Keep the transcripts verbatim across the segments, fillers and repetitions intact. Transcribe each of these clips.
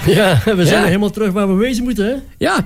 Ja, we zijn Ja. er helemaal terug waar we wezen moeten, hè? Ja.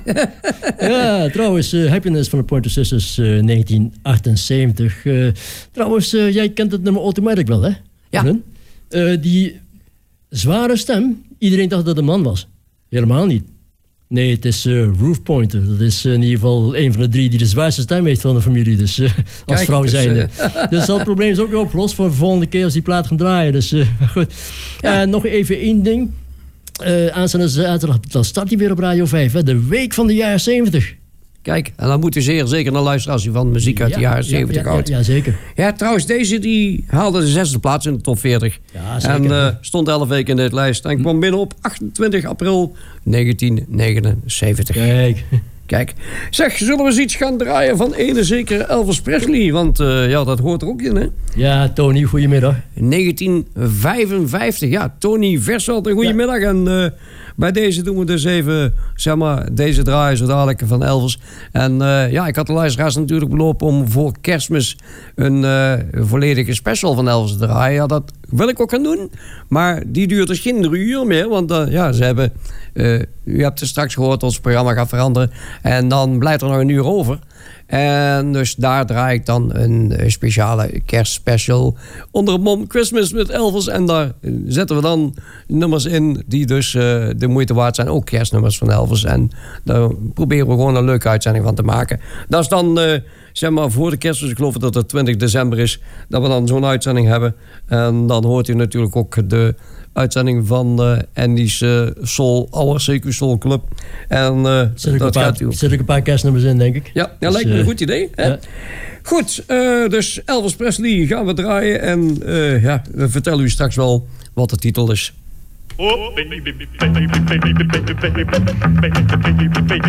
Ja, trouwens, uh, Happiness van de Pointer Sisters, uh, negentien achtenzeventig. Uh, trouwens, uh, jij kent het nummer Automatic wel, hè? Ja. Uh, die zware stem, iedereen dacht dat het een man was. Helemaal niet. Nee, het is uh, Ruth Pointer. Dat is uh, in ieder geval een van de drie die de zwaarste stem heeft van de familie. Dus uh, als Kijk, vrouw dus, zijnde. uh, Dus dat probleem is ook weer opgelost voor de volgende keer als die plaat gaan draaien. Dus uh, goed. Ja. Uh, nog even één ding. Uh, aanstaande zaterdag, dan start hij weer op Radio vijf. Hè? De week van de jaren zeventig. Kijk, en dan moet u zeer zeker naar luisteren als u van muziek uit ja, de jaren ja, zeventig ja, houdt. Ja, ja, zeker. Ja, trouwens, deze die haalde de zesde plaats in de top veertig. Ja, zeker. En uh, stond elf weken in dit lijst. En kwam binnen op achtentwintig april negentien negenenzeventig. Kijk. Kijk, zeg, zullen we eens iets gaan draaien van ene zekere Elvis Presley? Want uh, ja, dat hoort er ook in, hè? Ja, Tony, goedemiddag. negentien vijfenvijftig, ja, Tony Verswald, een goedemiddag. Ja. En uh, bij deze doen we dus even, zeg maar, deze draaien zo dadelijk van Elvis. En uh, ja, ik had de luisteraars natuurlijk belopen om voor Kerstmis een uh, volledige special van Elvis te draaien. Ja, dat wil ik ook gaan doen. Maar die duurt dus geen drie uur meer, want uh, ja, ze hebben... Uh, u hebt het straks gehoord, ons programma gaat veranderen. En dan blijft er nog een uur over. En dus daar draai ik dan een uh, speciale kerstspecial onder het mom Christmas met Elvis. En daar zetten we dan nummers in die dus uh, de moeite waard zijn. Ook kerstnummers van Elvis. En daar proberen we gewoon een leuke uitzending van te maken. Dat is dan, uh, zeg maar, voor de kerst. Dus ik geloof dat het twintig december is. Dat we dan zo'n uitzending hebben. En dan hoort u natuurlijk ook de... uitzending van uh, Andy's uh, Soul, Our C Q Soul Club. En uh, zet ik, dat een paar, gaat u ook. zet ik een paar kerstnummers in, denk ik. Ja, dat dus, lijkt me een uh, goed idee. Hè? Ja. Goed, uh, dus Elvis Presley gaan we draaien. En uh, ja, we vertellen u straks wel wat de titel is. Oh, baby, baby, baby, baby, baby, baby, baby, baby, baby, baby.